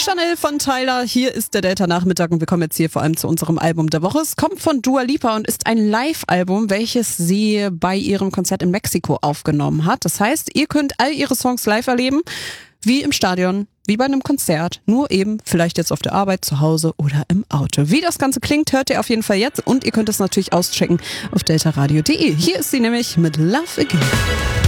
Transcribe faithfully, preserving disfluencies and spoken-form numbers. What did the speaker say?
Chanel von Tyler. Hier ist der Delta-Nachmittag und wir kommen jetzt hier vor allem zu unserem Album der Woche. Es kommt von Dua Lipa und ist ein Live-Album, welches sie bei ihrem Konzert in Mexiko aufgenommen hat. Das heißt, ihr könnt all ihre Songs live erleben, wie im Stadion, wie bei einem Konzert, nur eben vielleicht jetzt auf der Arbeit, zu Hause oder im Auto. Wie das Ganze klingt, hört ihr auf jeden Fall jetzt und ihr könnt es natürlich auschecken auf delta radio punkt de. Hier ist sie nämlich mit Love Again.